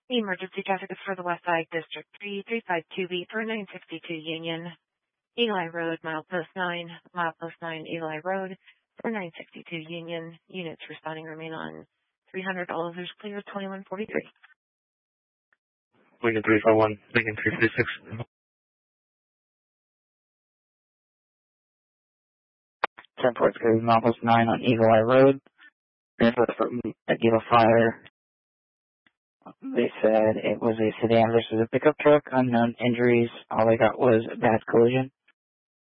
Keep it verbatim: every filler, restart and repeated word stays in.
Emergency traffic is for the West Side District three three five two B for nine sixty-two Union, Eli Road, milepost nine, milepost nine, Eli Road for nine sixty-two Union. Units responding remain on three hundred. All others clear, twenty-one forty-three. Lincoln three five one, Lincoln three three six. ten four's clear, milepost nine on Eli Road. Report from Eagle Fire. They said it was a sedan versus a pickup truck. Unknown injuries. All they got was a bad collision.